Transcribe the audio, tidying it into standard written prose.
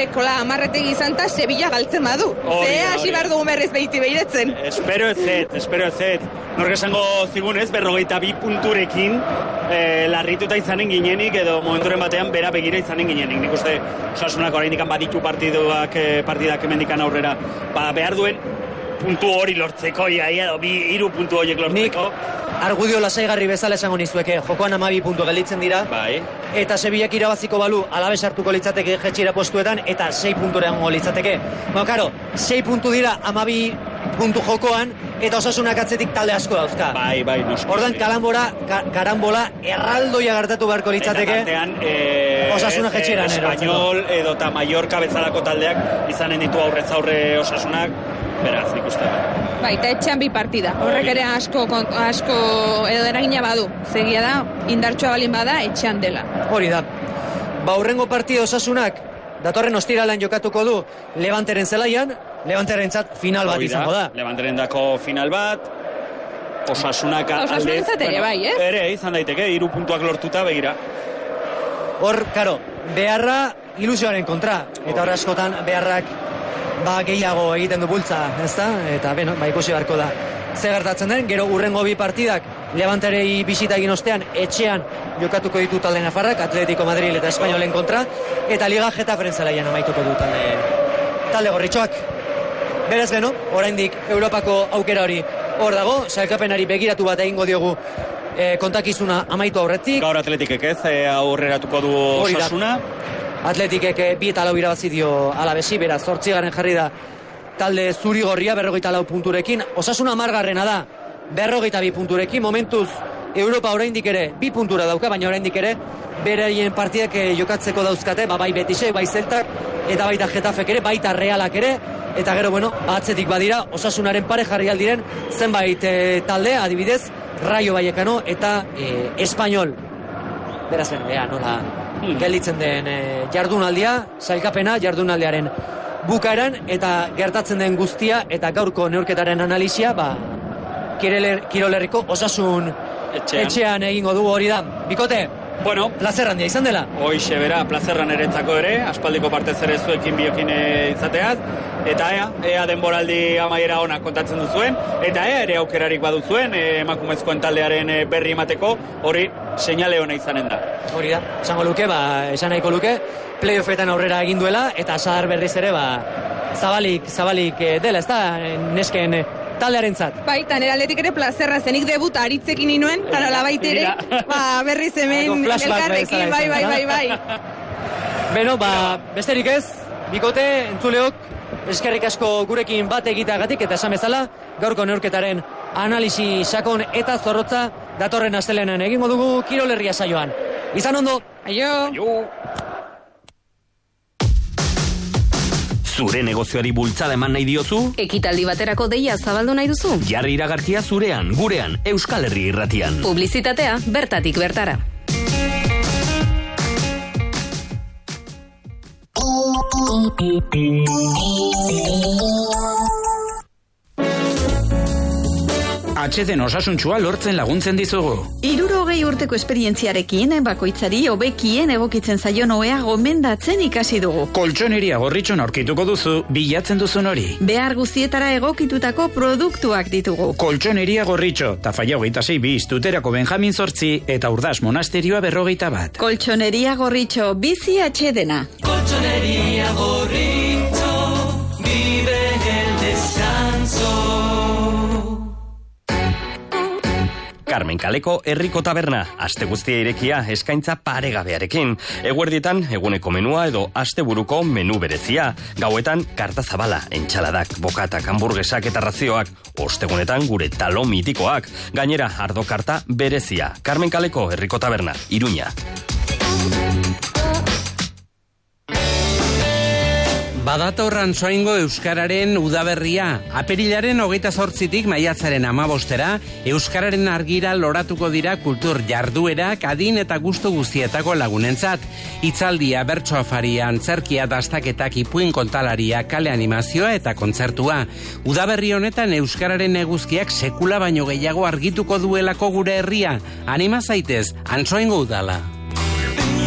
kola amarretegi izan ta Sevilla galtzen badu. Ze hasi behar dugu berriz behiti behiratzen. Espero ez. Nork esango zigun ez, 42 punturekin larrituta izanen ginenik, edo momenturen batean bera begira izanen ginenik. Nik uste Osasunak oraindik baditu partidak hemendikan aurrera. Behar duen puntu hori lortzeko, edo 3 puntu horiek lortzeko. Nik argudio lasaigarri bezala esango nizueke, jokoan 12 puntu gelditzen dira. Bai. Eta Sevillak irabaziko balu, Alaves hartuko litzateke jetxira postuetan, eta 6 puntura egongo litzateke. Karo, 6 puntu dira 12 puntu jokoan, eta Osasunak atzetik talde asko dauzka. Bai, noski. Ordan karambola erraldoia gertatu beharko litzateke. Eta tartean, Osasuna jetxiran Español edo eta Mallorca bezalako taldeak izanen ditu aurrez aurre Osasunak, beraz, nik uste. Eta etxean 2 partida. Horrek ere asko edo eragina badu. Zegia da, indartsua balin bada, etxean dela. Hori da. Hurrengo partida Osasunak, datorren ostiralan jokatuko du Levanteren zelaian, Levanterentzat final bat izango da. Levanterendako final bat, Osasunak alde... ere bai, ez? Ere, izan daiteke, 3 puntuak lortuta, begira. Hor, karo, beharra ilusioaren kontra, eta hor askotan beharrak gehiago egiten du bultza, ezta? Eta, ikusi beharko da. Ze gertatzen den, gero hurrengo 2 partidak Levanterei bisita egin ostean etxean jokatuko ditu talde nafarrak, Atletico Madrid eta Espainolen kontra, eta Liga Getaferen zelaian amaituko du talde gorritxoak. Beraz geno, oraindik Europako aukera hori hor dago, sailkapenari begiratu bat egingo diogu kontakizuna amaitu aurretik. Gaur Atletikek ez, aurreratuko du Osasuna. Atletikek 2-4 irabazi dio Alavesi, beraz 8. jarri da talde zuri-gorria 44 punturekin. Osasuna 10. da 42 punturekin. Momentuz Europa oraindik ere 2 puntura dauka, baina oraindik ere beraien partidak jokatzeko dauzkate, bai Betisek, bai Celtak, eta baita Getafek ere, baita Realak ere, eta gero, atzetik badira, Osasunaren pare jarri aldiren zenbait talde, adibidez, Rayo Vallecano eta Espainol. Beraz, nola gelditzen den jardunaldia, sailkapena, jardunaldiaren bukaeran, eta gertatzen den guztia, eta gaurko neurketaren analisia, Kirolerriko Osasun etxean egingo dugu, hori da. Bikote, plazer handia izan dela. Hoixe bera, plazerran eretzako ere, aspaldiko partez ere zuekin biokin izateaz, eta ea denboraldi amaiera ona kontatzen duzuen, eta ere aukerarik baduzuen, emakumezkoen taldearen berri emateko, hori seinale ona izanen da. Hori da, esan nahiko luke, playoffetan aurrera egin duela, eta sadar berriz ere, zabalik dela, ez da, nesken taldearentzat. Eta nire aldetik ere plazerra zenik debuta aritzekin inuen, eta nola baitere, berriz hemen elkarrekin, bai. Besterik ez, bikote, entzuleok, eskerrik asko gurekin bat egiteagatik, eta esan bezala, gaurko neurketaren analisi sakon eta zorrotza datorren astelehenean egingo dugu Kirolerria saioan. Izan ondo! Aio! Zure negozioari bultzada eman nahi diozu? Ekitaldi baterako deia zabaldu nahi duzu? Jarri iragarkia zurean, gurean, Euskal Herri Irratian. Publizitatea bertatik bertara. atxeden osasuntsua lortzen laguntzen dizugu. 60 urteko esperientziarekin bakoitzari hobekien egokitzen zaion ohea gomendatzen ikasi dugu. Koltxoneria Gorritxon aurkituko duzu bilatzen duzun hori. Behar guztietara egokitutako produktuak ditugu. Koltxoneria Gorritxo, Tafaia 26 bis, Tuterako Benjamin 8 eta Urdas Monasterioa 51. Koltxoneria Gorritxo, bizi atxedena. Koltxoneria Gorritxo, vive el descanso. Carmen Kaleko herriko taberna, aste guztia irekia, eskaintza paregabearekin. Eguerdietan eguneko menua edo asteburuko menu berezia. Gauetan karta zabala, entxaladak, bokatak, hamburguesak eta razioak. Ostegunetan gure talo mitikoak. Gainera, ardo karta berezia. Carmen Kaleko herriko taberna, Iruña. Badatorran soaingo Euskararen udaberria. Apirilaren 28tik maiatzaren 15 Euskararen argira loratuko dira kultur jarduerak adin eta gustu guztietako lagunentzat. Hitzaldia, bertso afaria, antzerkia, dastaketak, ipuin kontalaria, kale animazioa eta kontzertua. Udaberri honetan Euskararen eguzkiak sekula baino gehiago argituko duelako gure herria. Anima zaitez, Antsoaingo udala.